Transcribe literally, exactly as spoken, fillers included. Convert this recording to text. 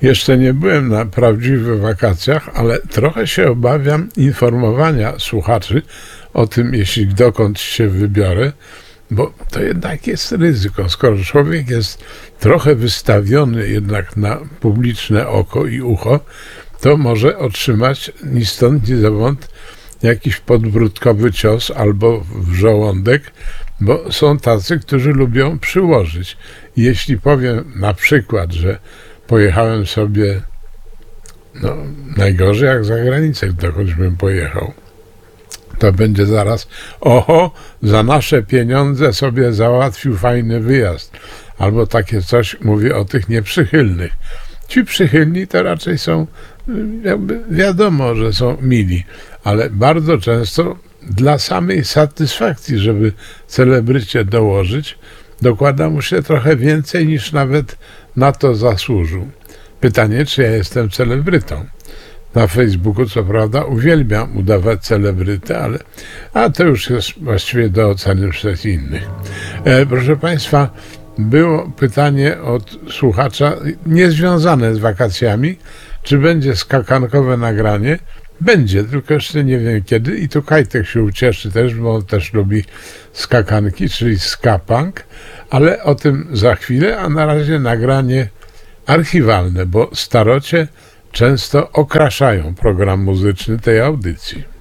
Jeszcze nie byłem na prawdziwych wakacjach, ale trochę się obawiam informowania słuchaczy o tym, jeśli dokąd się wybiorę, bo to jednak jest ryzyko. Skoro człowiek jest trochę wystawiony jednak na publiczne oko i ucho, to może otrzymać ni stąd, ni zowąd jakiś podbródkowy cios albo w żołądek, bo są tacy, którzy lubią przyłożyć. Jeśli powiem na przykład, że pojechałem sobie, no najgorzej jak za granicę, dokądś bym pojechał, to będzie zaraz, oho, za nasze pieniądze sobie załatwił fajny wyjazd. Albo takie coś, mówię o tych nieprzychylnych. Ci przychylni to raczej są, jakby wiadomo, że są mili, ale bardzo często dla samej satysfakcji, żeby celebrycie dołożyć, dokłada mu się trochę więcej niż nawet na to zasłużył. Pytanie, czy ja jestem celebrytą. Na Facebooku, co prawda, uwielbiam udawać celebrytę, ale a to już jest właściwie do oceny przez innych. E, proszę Państwa, było pytanie od słuchacza niezwiązane z wakacjami, czy będzie skakankowe nagranie. Będzie, tylko jeszcze nie wiem kiedy i tu Kajtek się ucieszy też, bo on też lubi skakanki, czyli skapunk, ale o tym za chwilę, a na razie nagranie archiwalne, bo starocie często okraszają program muzyczny tej audycji.